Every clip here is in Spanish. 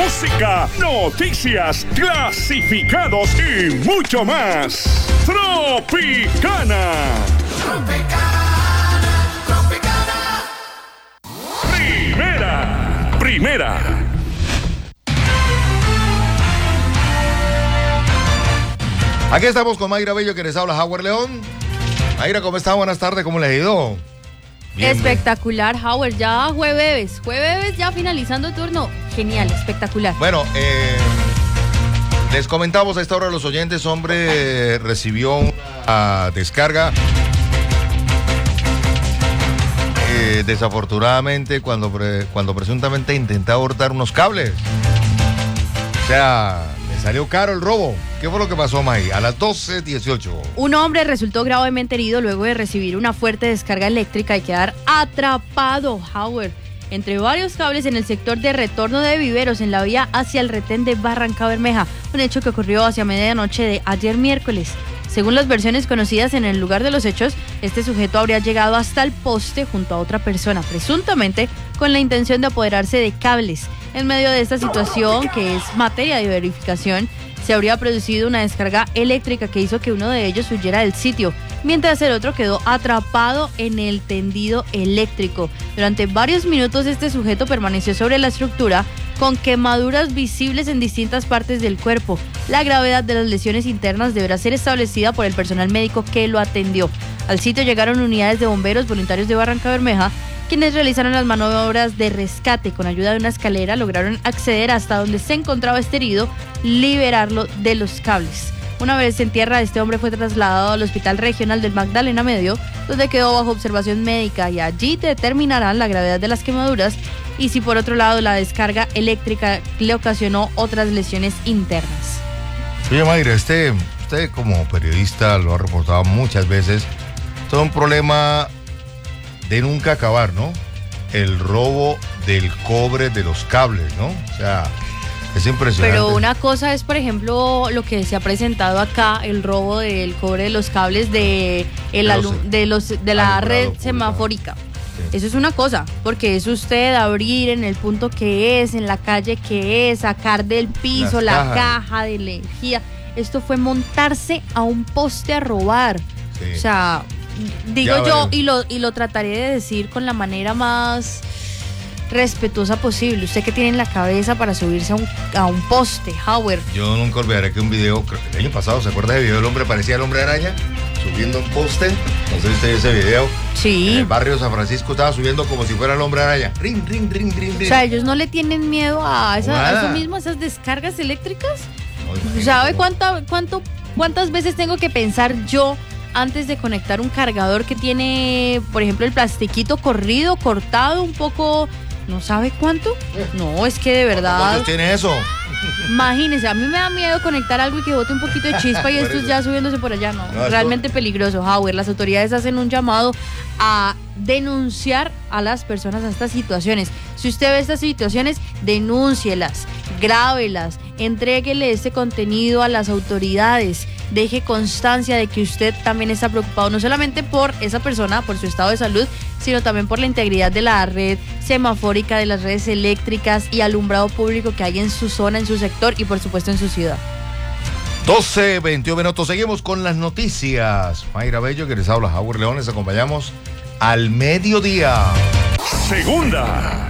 música, noticias, clasificados y mucho más. Tropicana. Primera. Aquí estamos con Mayra Bello, que les habla Howard León. Mayra, ¿cómo está? Buenas tardes, ¿cómo les ha ido? Bien, espectacular, Howard. Ya jueves ya finalizando turno. Genial, espectacular. Bueno, les comentamos a esta hora a los oyentes, hombre recibió una descarga. Desafortunadamente, cuando presuntamente intentaba hurtar unos cables. O sea, le salió caro el robo. ¿Qué fue lo que pasó, May? A las 12:18. Un hombre resultó gravemente herido luego de recibir una fuerte descarga eléctrica y quedar atrapado, Howard, entre varios cables en el sector de retorno de Viveros en la vía hacia el retén de Barrancabermeja, un hecho que ocurrió hacia medianoche de ayer miércoles. Según las versiones conocidas en el lugar de los hechos, este sujeto habría llegado hasta el poste junto a otra persona, presuntamente con la intención de apoderarse de cables. En medio de esta situación, que es materia de verificación, se habría producido una descarga eléctrica que hizo que uno de ellos huyera del sitio, mientras el otro quedó atrapado en el tendido eléctrico. Durante varios minutos este sujeto permaneció sobre la estructura con quemaduras visibles en distintas partes del cuerpo. La gravedad de las lesiones internas deberá ser establecida por el personal médico que lo atendió. Al sitio llegaron unidades de bomberos voluntarios de Barrancabermeja, quienes realizaron las maniobras de rescate. Con ayuda de una escalera lograron acceder hasta donde se encontraba este herido, liberarlo de los cables. Una vez en tierra, este hombre fue trasladado al Hospital Regional del Magdalena Medio, donde quedó bajo observación médica, y allí determinarán la gravedad de las quemaduras y si por otro lado la descarga eléctrica le ocasionó otras lesiones internas. Oye, Mayra, usted como periodista lo ha reportado muchas veces. Todo un problema de nunca acabar, ¿no? El robo del cobre de los cables, ¿no? O sea, es impresionante. Pero una cosa es, por ejemplo, lo que se ha presentado acá, el robo del cobre de los cables de la red semafórica. Sí. Eso es una cosa, porque es usted abrir en el punto que es, en la calle que es, sacar del piso la caja de energía. Esto fue montarse a un poste a robar. Sí. O sea, digo yo, y lo trataré de decir con la manera más respetuosa posible. Usted que tiene en la cabeza para subirse a un poste, Howard. Yo nunca olvidaré que un video, el año pasado, ¿se acuerda del video? El hombre parecía el hombre araña subiendo un poste. No sé si usted vio ese video. Sí. En el barrio San Francisco estaba subiendo como si fuera el hombre araña. Ring, ring, ring, ring, ring. O sea, ellos no le tienen miedo a eso mismo, a esas descargas eléctricas. No, ¿sabe cuántas veces tengo que pensar yo antes de conectar un cargador que tiene, por ejemplo, el plastiquito cortado un poco? ¿No sabe cuánto? No, es que de verdad. ¿Cuántos tiene eso? Imagínese, a mí me da miedo conectar algo y que bote un poquito de chispa y esto ya subiéndose por allá. No, realmente peligroso, Howard. Las autoridades hacen un llamado a denunciar a las personas a estas situaciones. Si usted ve estas situaciones, denúncielas, grábelas, entréguele este contenido a las autoridades. Deje constancia de que usted también está preocupado, no solamente por esa persona, por su estado de salud, sino también por la integridad de la red semafórica, de las redes eléctricas y alumbrado público que hay en su zona, en su sector y por supuesto en su ciudad. 12:21 minutos. Seguimos con las noticias. Mayra Bello, que les habla Howard León. Les acompañamos al mediodía. Segunda.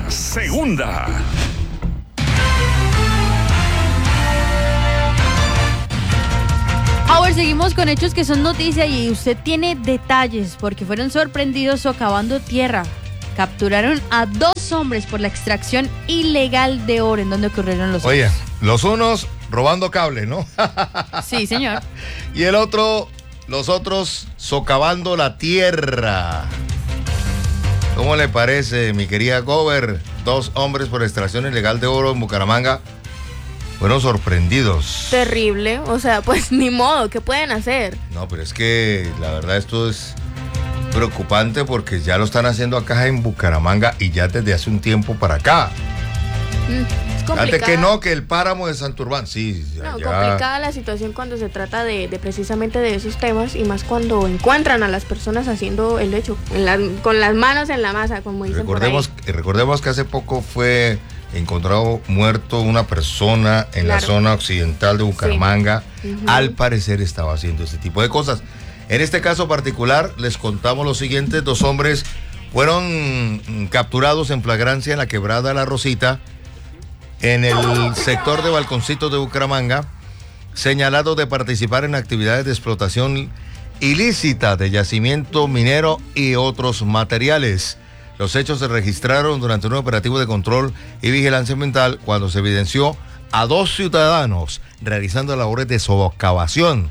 Howard, seguimos con hechos que son noticia y usted tiene detalles porque fueron sorprendidos socavando tierra. Capturaron a 2 hombres por la extracción ilegal de oro. ¿En donde ocurrieron los hechos? Oye, los unos robando cables, ¿no? Sí, señor. Y los otros socavando la tierra. ¿Cómo le parece, mi querida Gober? 2 hombres por extracción ilegal de oro en Bucaramanga fueron sorprendidos. Terrible, o sea, pues ni modo, ¿qué pueden hacer? No, pero es que la verdad esto es preocupante porque ya lo están haciendo acá en Bucaramanga y ya desde hace un tiempo para acá. Es complicada. Antes que no, que el páramo de Santurbán, sí. No, complicada la situación cuando se trata de precisamente de esos temas y más cuando encuentran a las personas haciendo el hecho, con las manos en la masa, como dicen por ahí. Recordemos que hace poco fue encontrado muerto una persona en la zona occidental de Bucaramanga. Sí. Al parecer estaba haciendo este tipo de cosas. En este caso particular les contamos lo siguiente: 2 hombres fueron capturados en flagrancia en la quebrada La Rosita, en el sector de Balconcitos de Bucaramanga, señalados de participar en actividades de explotación ilícita de yacimiento minero y otros materiales. Los hechos se registraron durante un operativo de control y vigilancia ambiental cuando se evidenció a 2 ciudadanos realizando labores de socavación,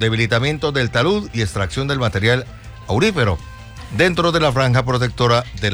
debilitamiento del talud y extracción del material aurífero dentro de la franja protectora de la